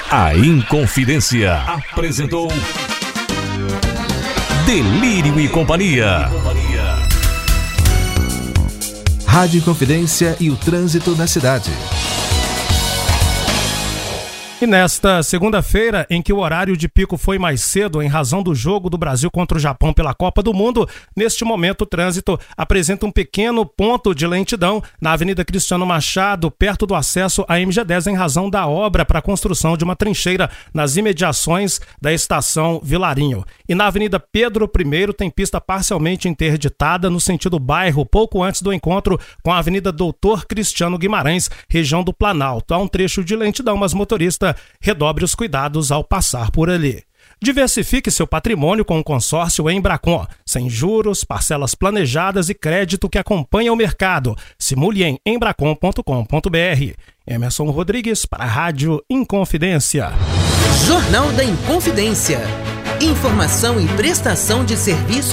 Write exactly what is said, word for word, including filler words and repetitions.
A Inconfidência apresentou Delírio e Companhia. Rádio Inconfidência e o trânsito na cidade. E nesta segunda-feira, em que o horário de pico foi mais cedo em razão do jogo do Brasil contra o Japão pela Copa do Mundo, neste momento o trânsito apresenta um pequeno ponto de lentidão na Avenida Cristiano Machado, perto do acesso à M G dez, em razão da obra para a construção de uma trincheira nas imediações da estação Vilarinho. E na Avenida Pedro I tem pista parcialmente interditada no sentido bairro, pouco antes do encontro com a Avenida Doutor Cristiano Guimarães, região do Planalto. Há um trecho de lentidão, mas motorista redobre os cuidados ao passar por ali. Diversifique seu patrimônio com o consórcio Embracon, sem juros, parcelas planejadas e crédito que acompanha o mercado. Simule em embracon ponto com ponto br. Emerson Rodrigues para a Rádio Inconfidência. Jornal da Inconfidência. Informação e prestação de serviço